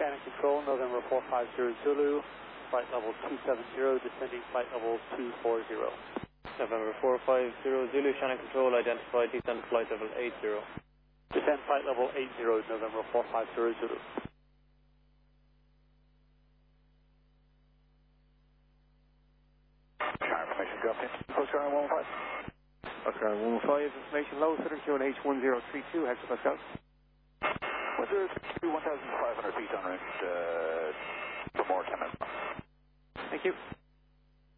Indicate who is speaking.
Speaker 1: Shannon Control, November 450 Zulu, flight level 270, descending flight level 240.
Speaker 2: November 450 Zulu, Shannon Control, identified, descend flight level 80.
Speaker 1: Descend flight level 80, November 450 Zulu.
Speaker 3: Information dropped in. Oscar 115.
Speaker 4: Oscar 115, information low, Southern QNH 1032, Hector Pascal.
Speaker 3: 1,500 feet on route for more 10 minutes.
Speaker 4: Thank you.